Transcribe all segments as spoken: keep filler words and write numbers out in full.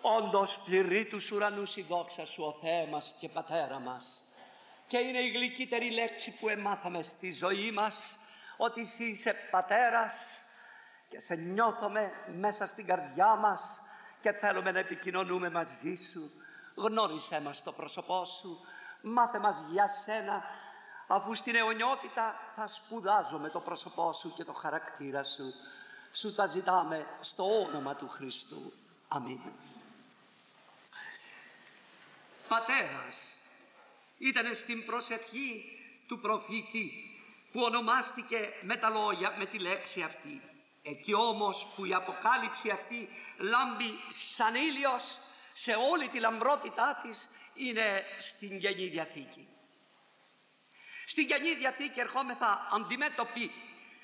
Όντως πληρεί τους ουρανούς η δόξα σου, ο Θεέ μας και Πατέρα μας. Και είναι η γλυκύτερη λέξη που εμάθαμε στη ζωή μας, ότι εσύ είσαι Πατέρας και σε νιώθουμε μέσα στην καρδιά μας και θέλουμε να επικοινωνούμε μαζί σου. Γνώρισέ μας το πρόσωπό σου, μάθε μας για σένα, αφού στην αιωνιότητα θα σπουδάζουμε το πρόσωπό σου και το χαρακτήρα σου. Σου τα ζητάμε στο όνομα του Χριστού. Αμήν. Πατέρας ήταν στην προσευχή του προφήτη που ονομάστηκε με τα λόγια, με τη λέξη αυτή. Εκεί όμως που η αποκάλυψη αυτή λάμπει σαν ήλιος σε όλη τη λαμπρότητά της είναι στην Καινή Διαθήκη. Στην Καινή Διαθήκη ερχόμεθα αντιμέτωποι.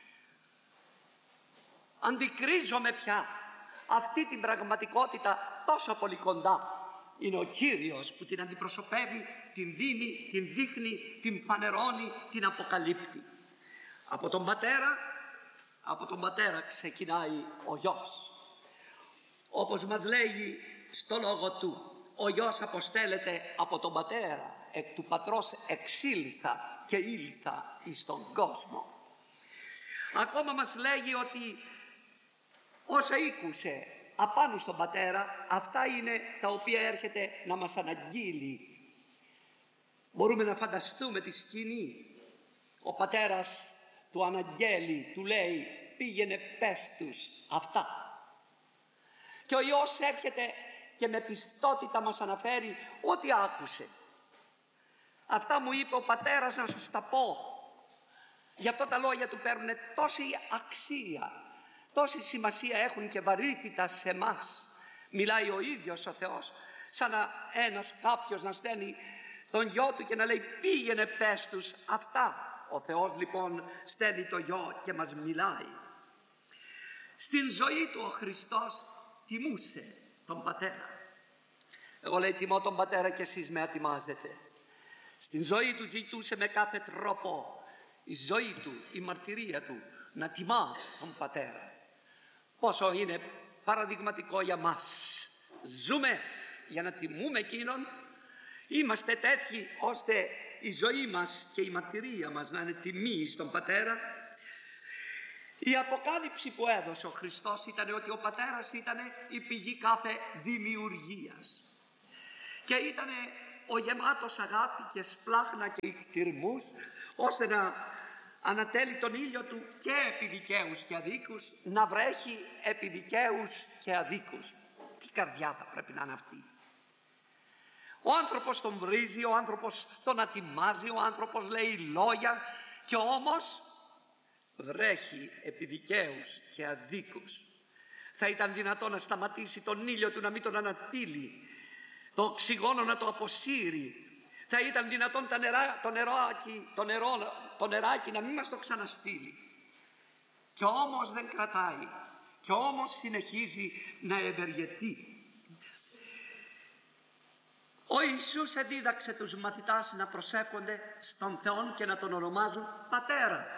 Αντικρίζομαι πια αυτή την πραγματικότητα τόσο πολύ κοντά. Είναι ο Κύριος που την αντιπροσωπεύει, την δίνει, την δείχνει, την φανερώνει, την αποκαλύπτει. Από τον Πατέρα, από τον Πατέρα ξεκινάει ο Υιός. Όπως μας λέγει στο λόγο του, ο Υιός αποστέλλεται από τον Πατέρα, εκ του Πατρός εξήλθα και ήλθα εις τον κόσμο. Ακόμα μας λέγει ότι όσα ήκουσε απάνω στον Πατέρα, αυτά είναι τα οποία έρχεται να μας αναγγείλει. Μπορούμε να φανταστούμε τη σκηνή. Ο Πατέρας του αναγγέλει, του λέει πήγαινε πες τους αυτά. Και ο Υιός έρχεται και με πιστότητα μας αναφέρει ό,τι άκουσε. Αυτά μου είπε ο Πατέρας να σας τα πω. Γι' αυτό τα λόγια του παίρνουν τόση αξία, τόση σημασία έχουν και βαρύτητα σε μας. Μιλάει ο ίδιος ο Θεός, σαν να ένας κάποιος να στέλνει τον γιο του και να λέει πήγαινε πες τους αυτά. Ο Θεός λοιπόν στέλνει το γιο και μας μιλάει. Στην ζωή του ο Χριστός τιμούσε τον Πατέρα. Εγώ λέει τιμώ τον Πατέρα και εσείς με ατιμάζετε. Στην ζωή του ζητούσε με κάθε τρόπο η ζωή του, η μαρτυρία του να τιμά τον Πατέρα. Πόσο είναι παραδειγματικό για μας. Ζούμε για να τιμούμε εκείνον. Είμαστε τέτοιοι ώστε η ζωή μας και η μαρτυρία μας να είναι τιμή στον Πατέρα. Η αποκάλυψη που έδωσε ο Χριστός ήταν ότι ο Πατέρας ήταν η πηγή κάθε δημιουργίας και ήταν ο γεμάτος αγάπη και σπλάχνα και ικτηρμούς, ώστε να ανατέλει τον ήλιο του και επί δικαίους και αδίκους, να βρέχει επί δικαίους και αδίκους. Τι καρδιά θα πρέπει να είναι αυτή. Ο άνθρωπος τον βρίζει, ο άνθρωπος τον ατιμάζει, ο άνθρωπος λέει λόγια και όμως βρέχει επί δικαίους και αδίκους. Θα ήταν δυνατό να σταματήσει τον ήλιο του, να μην τον ανατείλει, το οξυγόνο να το αποσύρει. Θα ήταν δυνατόν τα νερά, το, νεράκι, το, νερό, το νεράκι να μην μας το ξαναστείλει. Και όμως δεν κρατάει. Και όμως συνεχίζει να ευεργετεί. Ο Ιησούς εδίδαξε τους μαθητάς να προσεύχονται στον Θεό και να τον ονομάζουν Πατέρα.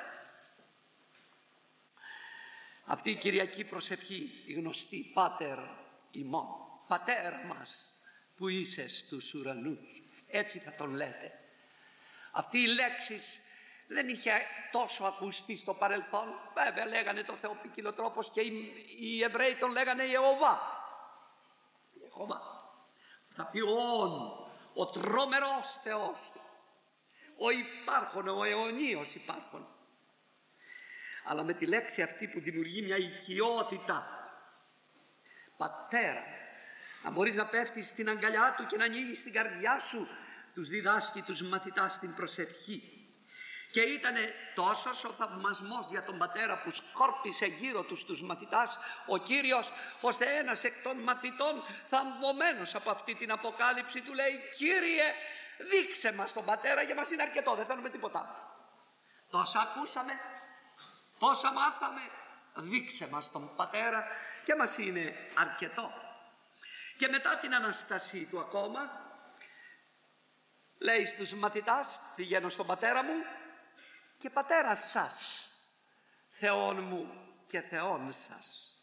Αυτή η κυριακή προσευχή, η γνωστή Πάτερ ημών, Πατέρα μας που είσαι στους ουρανούς, έτσι θα τον λέτε. Αυτή η λέξη δεν είχε τόσο ακουστεί στο παρελθόν. Βέβαια λέγανε το Θεό ποικιλό τρόπος και οι, οι Εβραίοι τον λέγανε Ιεχωβά. Ιεχωβά. Θα πει όν, ο τρομερός Θεός, ο υπάρχον, ο αιωνίος υπάρχον. Αλλά με τη λέξη αυτή που δημιουργεί μια οικειότητα, Πατέρα, να μπορείς να πέφτεις στην αγκαλιά του και να ανοίγεις την καρδιά σου, τους διδάσκει τους μαθητάς στην προσευχή. Και ήταν τόσος ο θαυμασμός για τον Πατέρα που σκόρπισε γύρω τους τους μαθητάς ο Κύριος, ώστε ένας εκ των μαθητών θαμβωμένος από αυτή την αποκάλυψη του λέει «Κύριε, δείξε μας τον Πατέρα, για μας είναι αρκετό, δεν θέλουμε τίποτα. Τόσα ακούσαμε, τόσα μάθαμε, δείξε μας τον Πατέρα και μας είναι αρκετό». Και μετά την Ανάστασή του ακόμα λέει στους μαθητάς «Πηγαίνω στον Πατέρα μου και Πατέρα σας, Θεόν μου και Θεόν σας».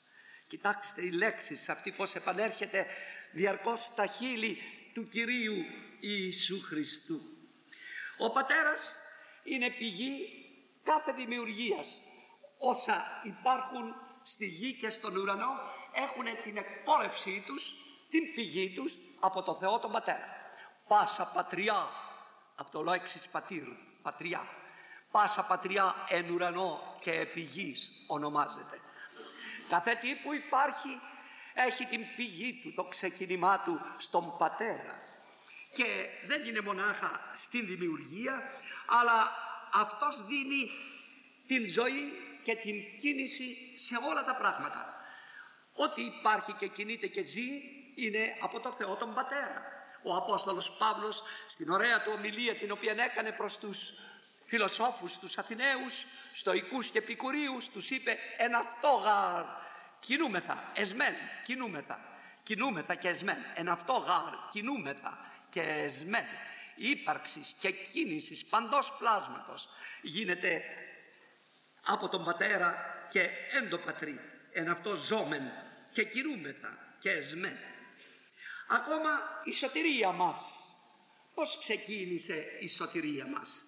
Κοιτάξτε οι λέξεις αυτή πως επανέρχεται διαρκώς στα χείλη του Κυρίου Ιησού Χριστού. Ο Πατέρας είναι πηγή κάθε δημιουργίας. Όσα υπάρχουν στη γη και στον ουρανό έχουν την εκπόρευσή τους, την πηγή τους από το Θεό τον Πατέρα. Πάσα πατριά, από το λέξης πατήρ, πατριά. Πάσα πατριά εν ουρανό και επί γης ονομάζεται. Κάθε τι που υπάρχει έχει την πηγή του, το ξεκίνημά του στον Πατέρα. Και δεν είναι μονάχα στην δημιουργία, αλλά αυτός δίνει την ζωή και την κίνηση σε όλα τα πράγματα. Ό,τι υπάρχει και κινείται και ζει είναι από το Θεό τον Πατέρα. Ο Απόστολος Παύλος στην ωραία του ομιλία την οποία έκανε προς τους φιλοσόφους, τους Αθηναίους, στοικούς και επικουρίους, τους είπε «Εν αυτό γάρ κινούμεθα, εσμέν κινούμεθα, κινούμεθα και εσμέν, εν αυτό γάρ κινούμεθα και εσμέν». Η ύπαρξης και κίνησης παντός πλάσματος γίνεται από τον Πατέρα και εν το Πατρί, εν αυτό ζώμεν και κινούμεθα και εσμέν. Ακόμα η σωτηρία μας. Πώς ξεκίνησε η σωτηρία μας?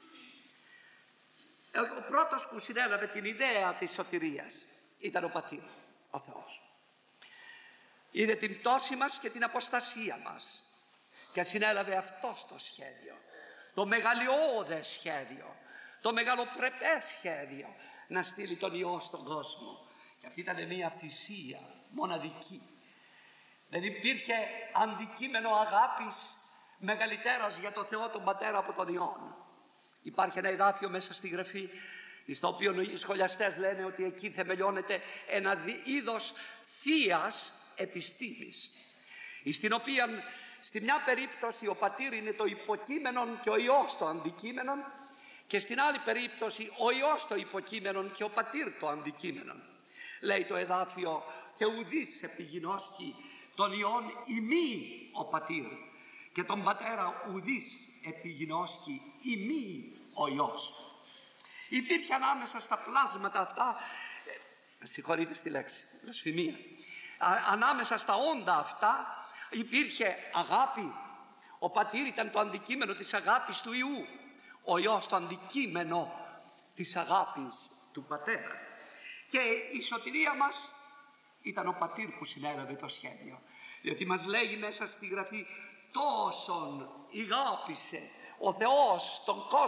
Ο πρώτος που συνέλαβε την ιδέα της σωτηρίας ήταν ο Πατήρ, ο Θεός. Είδε την πτώση μας και την αποστασία μας και συνέλαβε αυτός το σχέδιο, το μεγαλειώδες σχέδιο, το μεγαλοπρεπές σχέδιο να στείλει τον Υιό στον κόσμο. Και αυτή ήταν μια θυσία μοναδική. Δεν υπήρχε αντικείμενο αγάπης μεγαλύτερας για το Θεό τον Πατέρα από τον Υιόν. Υπάρχει ένα εδάφιο μέσα στη Γραφή, στο οποίο οι σχολιαστές λένε ότι εκεί θεμελιώνεται ένα είδος θείας επιστήμης, στην οποία στη μια περίπτωση ο Πατήρ είναι το υποκείμενο και ο Υιός το αντικείμενο, και στην άλλη περίπτωση ο Υιός το υποκείμενο και ο Πατήρ το αντικείμενο. Λέει το εδάφιο «Και ουδείς επιγινώσκει τον Υιόν ημί ο Πατήρ, και τον Πατέρα ουδείς επιγινώσκει ημί ο Υιός». Υπήρχε ανάμεσα στα πλάσματα αυτά, ε, συγχωρείτε στη λέξη, βλασφημία, ανάμεσα στα όντα αυτά υπήρχε αγάπη. Ο Πατήρ ήταν το αντικείμενο της αγάπης του Υιού, ο Υιός το αντικείμενο της αγάπης του Πατέρα. Και η σωτηρία μας ήταν ο Πατήρ που συνέλαβε το σχέδιο, διότι μας λέγει μέσα στη Γραφή «Τόσον ηγάπησε ο Θεός τον κόσμο